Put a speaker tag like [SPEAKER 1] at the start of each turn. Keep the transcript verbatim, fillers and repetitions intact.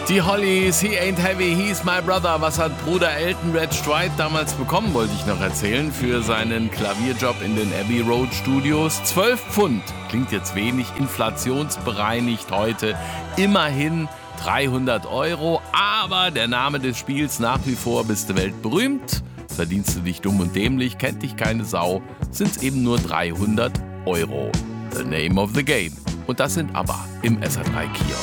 [SPEAKER 1] Die Hollies, He Ain't Heavy, He's My Brother. Was hat Bruder Elton Red Stride damals bekommen, wollte ich noch erzählen, für seinen Klavierjob in den Abbey Road Studios? zwölf Pfund. Klingt jetzt wenig, inflationsbereinigt heute. Immerhin dreihundert Euro. Aber der Name des Spiels nach wie vor: bist du weltberühmt, verdienst du dich dumm und dämlich, kennt dich keine Sau, sind's eben nur dreihundert Euro. The name of the game. Und das sind ABBA im S R drei Kiosk.